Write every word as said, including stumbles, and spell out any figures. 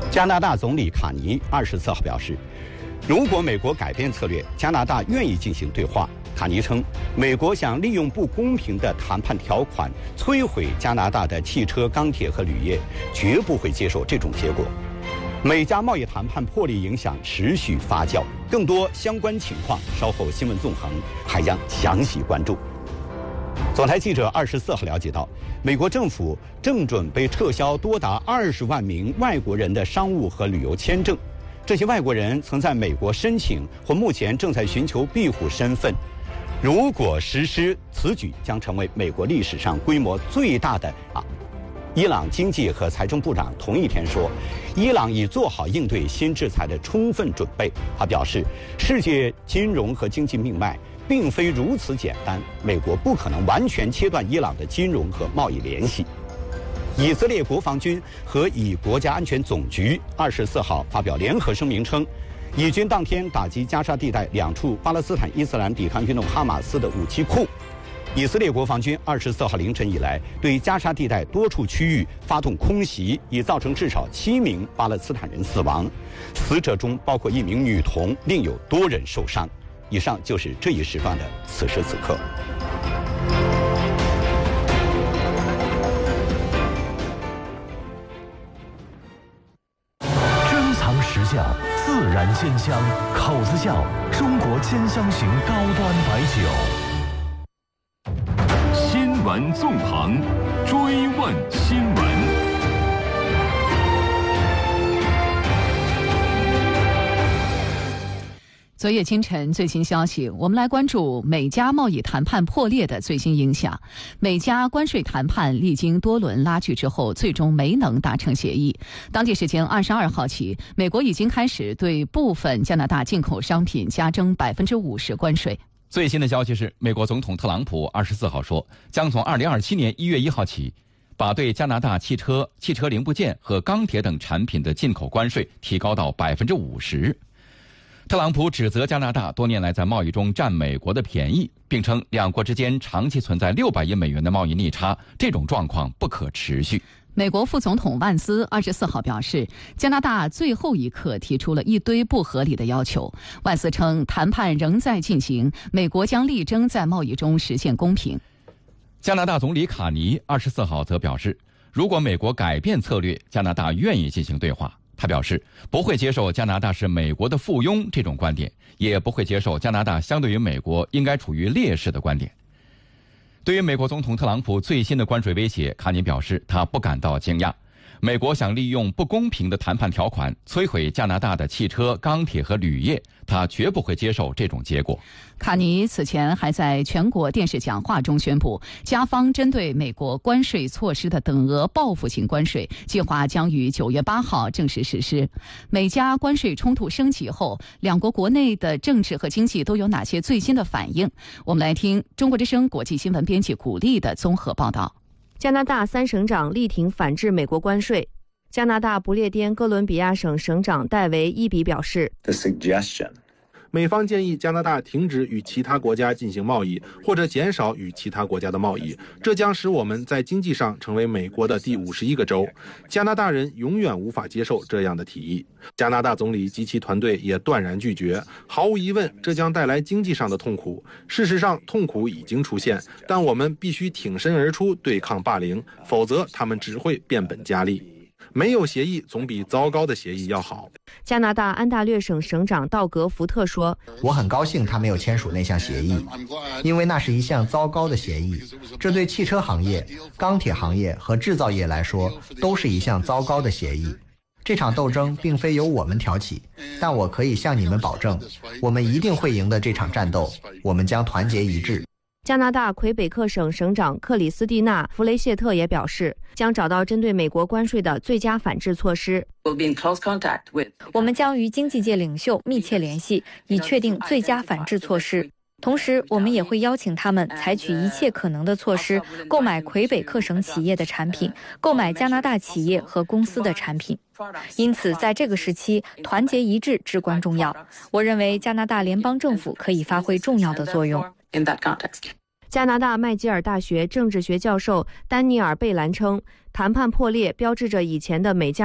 加拿大总理卡尼二十四号表示，如果美国改变策略，加拿大愿意进行对话。卡尼称，美国想利用不公平的谈判条款摧毁加拿大的汽车、钢铁和铝业，绝不会接受这种结果。美加贸易谈判破裂影响持续发酵，更多相关情况稍后新闻纵横还将详细关注。总台记者二十四号了解到，美国政府正准备撤销多达二十万名外国人的商务和旅游签证。这些外国人曾在美国申请或目前正在寻求庇护身份。如果实施此举，将成为美国历史上规模最大的啊！伊朗经济和财政部长同一天说，伊朗已做好应对新制裁的充分准备。他表示，世界金融和经济命脉并非如此简单，美国不可能完全切断伊朗的金融和贸易联系。以色列国防军和以国家安全总局二十四号发表联合声明称，以军当天打击加沙地带两处巴勒斯坦伊斯兰抵抗运动哈马斯的武器库。以色列国防军二十四号凌晨以来对加沙地带多处区域发动空袭，已造成至少七名巴勒斯坦人死亡，死者中包括一名女童，另有多人受伤。以上就是这一时段的此时此刻。 珍藏时效，自然鲜香，口子窖中国兼香型高端白酒。新闻纵横，追问新闻。 昨夜清晨最新消息，我们来关注美加贸易谈判破裂的最新影响。美加关税谈判历经多轮拉锯之后，最终没能达成协议。当地时间二十二号起，美国已经开始对部分加拿大进口商品加征百分之五十关税。 最新的消息是，美国总统特朗普二十四号说，将从二零二七年一月一号起，把对加拿大汽车、汽车零部件和钢铁等产品的进口关税提高到百分之五十。特朗普指责加拿大多年来在贸易中占美国的便宜，并称两国之间长期存在六百亿美元的贸易逆差，这种状况不可持续。 美国副总统万斯二十四号表示，加拿大最后一刻提出了一堆不合理的要求。万斯称，谈判仍在进行，美国将力争在贸易中实现公平。 加拿大总理卡尼二十四号则表示，如果美国改变策略，加拿大愿意进行对话。他表示，不会接受加拿大是美国的附庸这种观点，也不会接受加拿大相对于美国应该处于劣势的观点。对于美国总统特朗普最新的关税威胁，卡尼表示他不感到惊讶。美国想利用不公平的谈判条款摧毁加拿大的汽车、钢铁和铝业，他绝不会接受这种结果。 卡尼此前还在全国电视讲话中宣布，加方针对美国关税措施的等额报复性关税计划将于九月八号正式实施。美加关税冲突升级后，两国国内的政治和经济都有哪些最新的反应？我们来听中国之声国际新闻编辑古丽的综合报道。 加拿大三省长力挺反制美国关税。加拿大不列颠哥伦比亚省省长戴维·伊比表示， 美方建议加拿大停止与其他国家进行贸易，或者减少与其他国家的贸易，这将使我们在经济上成为美国的第五十一个州。加拿大人永远无法接受这样的提议。加拿大总理及其团队也断然拒绝。毫无疑问，这将带来经济上的痛苦。事实上，痛苦已经出现，但我们必须挺身而出对抗霸凌，否则他们只会变本加厉。没有协议总比糟糕的协议要好。 加拿大安大略省省长道格·福特说， 我很高兴他没有签署那项协议，因为那是一项糟糕的协议，这对汽车行业、钢铁行业和制造业来说都是一项糟糕的协议。这场斗争并非由我们挑起，但我可以向你们保证，我们一定会赢得这场战斗，我们将团结一致。 加拿大魁北克省省长克里斯蒂娜·弗雷谢特也表示，将找到针对美国关税的最佳反制措施。 我们将与经济界领袖密切联系，以确定最佳反制措施。同时，我们也会邀请他们采取一切可能的措施，购买魁北克省企业的产品，购买加拿大企业和公司的产品。因此，在这个时期，团结一致至关重要。我认为加拿大联邦政府可以发挥重要的作用。 加拿大麦吉尔大学政治学教授丹尼尔·贝兰称，谈判破裂标志着以前的美加